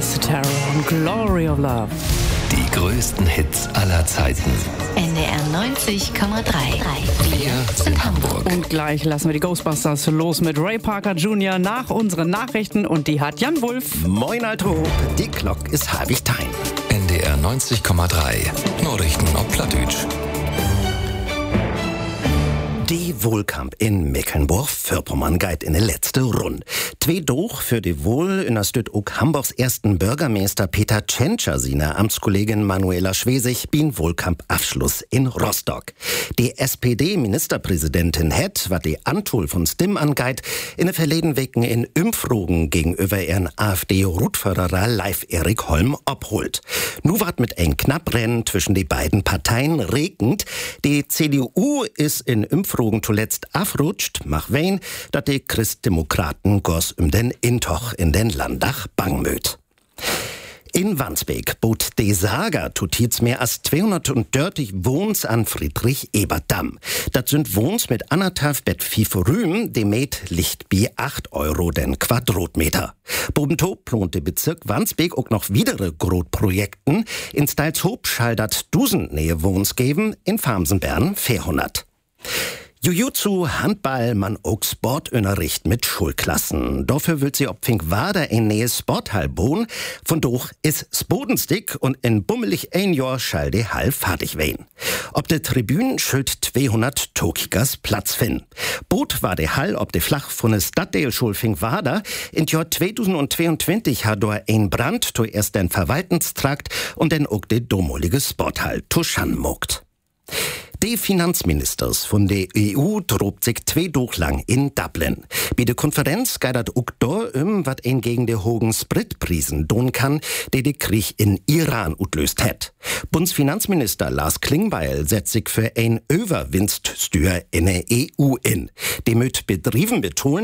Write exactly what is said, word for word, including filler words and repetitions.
Sister Terror und Glory of Love. Die größten Hits aller Zeiten. N D R neunzig Komma drei. Wir sind Hamburg. Und gleich lassen wir die Ghostbusters los mit Ray Parker Junior nach unseren Nachrichten und die hat Jan Wulff. Moin, Alter Hob, die Glock ist halbig time. N D R neunzig Komma drei. Nachrichten auf Plattdeutsch. Die Wohlkamp in Mecklenburg-Vorpommern geht in die letzte Runde. Zwei durch für die Wohl in der Stütt auch Hamburgs ersten Bürgermeister Peter Tschentscher, seine Amtskollegin Manuela Schwesig, bin Wohlkamp-Abschluss in Rostock. Die S P D-Ministerpräsidentin hat, was die Antul von Stimm angeht, in den verleden Wochen in Umfragen gegenüber ihren AfD-Rutförderer Leif Erik Holm abholt. Nu ward mit ein Knapprennen zwischen die beiden Parteien regend. Die C D U ist in Umfragen zuletzt afrutscht, mach wen, dat die Christdemokraten goss um den Intoch in den Landtag bangmöt. In Wandsbek bot die Saga tutits mehr als zweihundertdreißig Wohns an Friedrich-Ebert-Damm. Das sind Wohns mit anderthalb Bett Rühm, die met licht bi acht Euro den Quadratmeter. Bobento plant der Bezirk Wandsbek auch noch widere Grotprojekten. In Stalshoop schaldert dusend Nähe Wohns geben, in Farmsenbern vierhundert. Jiu-Jitsu, Handball, man auch Sportunterricht mit Schulklassen. Dafür will sie ob Finkwader in Nähe Sporthall bohnen. Von doch ist Spodenstick und in bummelig ein Jahr schall die Hall fertig wehen. Ob der Tribünen schuld zweihundert Tokikers Platz finden. Boot war der Hall ob der Flach von der Stadtteilschule Finkwader. In Jahr zweitausendzweiundzwanzig hat dort ein Brand zuerst den Verwaltungstrakt und dann auch der domolige Sporthall tuschan mogt. Die Finanzministers von der E U drobt sich zwei Tage lang in Dublin. Bei der Konferenz geht es auch da um, was ein gegen die hohen Spritpreisen tun kann, die der Krieg in Iran utlöst hat. Bundesfinanzminister Lars Klingbeil setzt sich für ein Überwindstür in der E U in. Die mit Betrieben betonen,